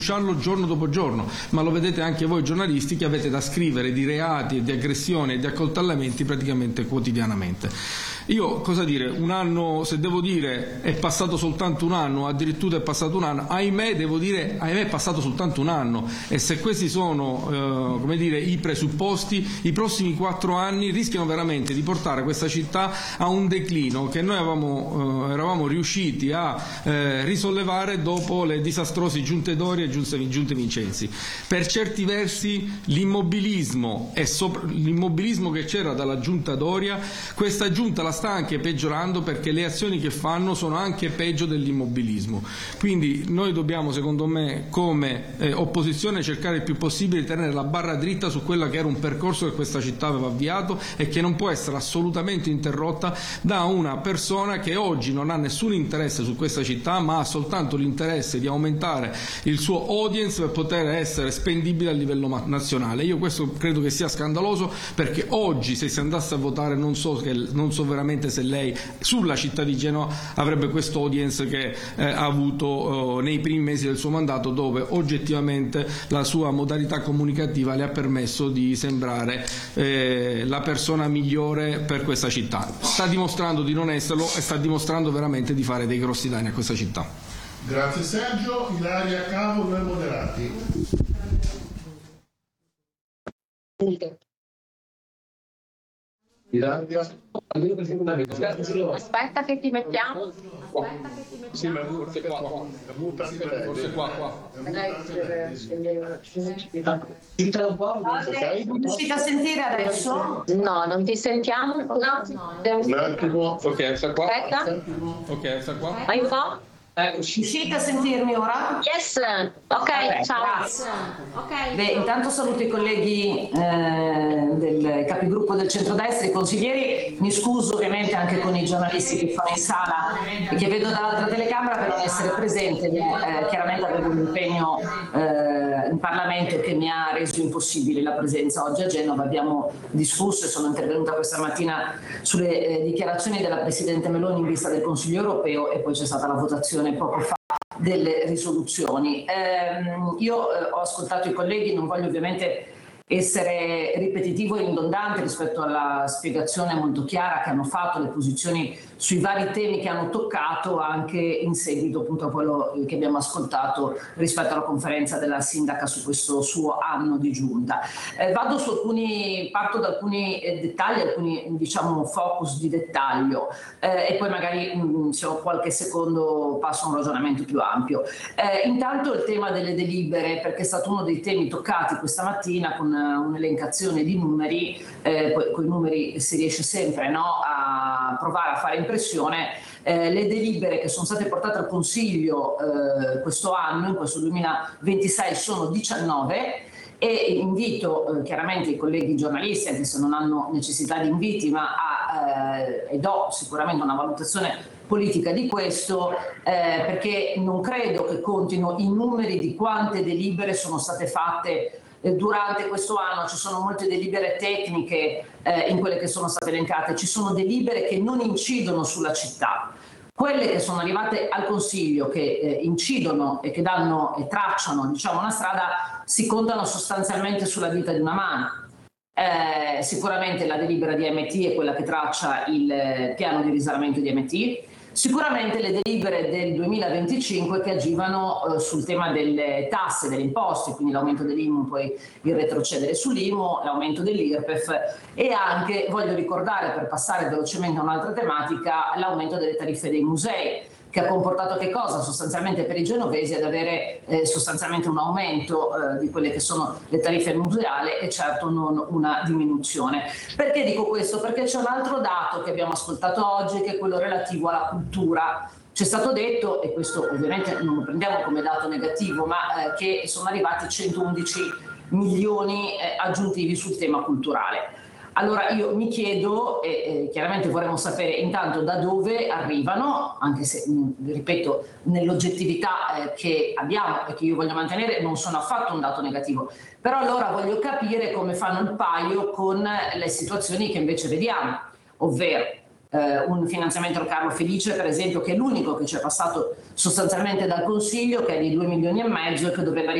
giorno dopo giorno, ma lo vedete anche voi giornalisti che avete da scrivere di reati e di aggressioni e di accoltellamenti praticamente quotidianamente. Io cosa dire, un anno, se devo dire è passato soltanto un anno, addirittura è passato un anno, ahimè devo dire, ahimè è passato soltanto un anno, e se questi sono come dire, i presupposti, i prossimi 4 anni rischiano veramente di portare questa città a un declino che noi eravamo riusciti a risollevare dopo le disastrose giunte Doria e giunte Vincenzi. Per certi versi l'immobilismo che c'era dalla giunta Doria, questa giunta la sta anche peggiorando, perché le azioni che fanno sono anche peggio dell'immobilismo. Quindi noi dobbiamo, secondo me, come opposizione cercare il più possibile di tenere la barra dritta su quella che era un percorso che questa città aveva avviato e che non può essere assolutamente interrotta da una persona che oggi non ha nessun interesse su questa città, ma ha soltanto l'interesse di aumentare il suo audience per poter essere spendibile a livello nazionale. Io questo credo che sia scandaloso, perché oggi se si andasse a votare non so veramente se lei sulla città di Genova avrebbe questo audience che ha avuto nei primi mesi del suo mandato, dove oggettivamente la sua modalità comunicativa le ha permesso di sembrare la persona migliore per questa città. Sta dimostrando di non esserlo e sta dimostrando veramente di fare dei grossi danni a questa città. Grazie Sergio. Ilaria Cavo, noi moderati. Aspetta che ti mettiamo. Sì, ma forse qua. Forse qua. Riuscite a sentire adesso? No, non ti sentiamo. Un attimo. Ok, sta qua. Aspetta. Ok, sta qua. Vai un po'. Riuscite a sentirmi ora? Yes. Ok, ciao. Grazie. Beh, intanto saluto i colleghi del capigruppo del centrodestra, i consiglieri. Mi scuso ovviamente anche con i giornalisti che fanno in sala e che vedo dall'altra telecamera per non essere presente. Chiaramente avevo un impegno in Parlamento che mi ha reso impossibile la presenza oggi a Genova. Abbiamo discusso e sono intervenuta questa mattina sulle dichiarazioni della Presidente Meloni in vista del Consiglio europeo, e poi c'è stata la votazione poco fa delle risoluzioni. Io ho ascoltato i colleghi, non voglio ovviamente essere ripetitivo e ridondante rispetto alla spiegazione molto chiara che hanno fatto, le posizioni sui vari temi che hanno toccato, anche in seguito appunto a quello che abbiamo ascoltato rispetto alla conferenza della sindaca su questo suo anno di giunta. Parto da alcuni dettagli, alcuni diciamo focus di dettaglio, e poi magari se ho qualche secondo passo a un ragionamento più ampio. Intanto il tema delle delibere, perché è stato uno dei temi toccati questa mattina con un'elencazione di numeri. Con i numeri si riesce sempre, no, a provare a fare impressione. Le delibere che sono state portate al Consiglio questo anno, in questo 2026, sono 19, e invito chiaramente i colleghi giornalisti, anche se non hanno necessità di inviti, ma e do sicuramente una valutazione politica di questo, perché non credo che contino i numeri di quante delibere sono state fatte durante questo anno. Ci sono molte delibere tecniche in quelle che sono state elencate, ci sono delibere che non incidono sulla città. Quelle che sono arrivate al Consiglio, che incidono e che danno e tracciano, diciamo, una strada, si contano sostanzialmente sulla dita di una mano. Sicuramente la delibera di AMT è quella che traccia il piano di risanamento di AMT. Sicuramente le delibere del 2025 che agivano sul tema delle tasse, delle imposte, quindi l'aumento dell'IMU, poi il retrocedere sull'IMU, l'aumento dell'IRPEF, e anche, voglio ricordare per passare velocemente a un'altra tematica, l'aumento delle tariffe dei musei, che ha comportato che cosa? Sostanzialmente per i genovesi ad avere sostanzialmente un aumento di quelle che sono le tariffe museali e certo non una diminuzione. Perché dico questo? Perché c'è un altro dato che abbiamo ascoltato oggi, che è quello relativo alla cultura. C'è stato detto, e questo ovviamente non lo prendiamo come dato negativo, ma che sono arrivati 111 milioni aggiuntivi sul tema culturale. Allora io mi chiedo, e chiaramente vorremmo sapere intanto da dove arrivano, anche se, ripeto, nell'oggettività che abbiamo e che io voglio mantenere non sono affatto un dato negativo, però allora voglio capire come fanno il paio con le situazioni che invece vediamo, ovvero un finanziamento al Carlo Felice, per esempio, che è l'unico che ci è passato sostanzialmente dal Consiglio, che è di 2,5 milioni e che doveva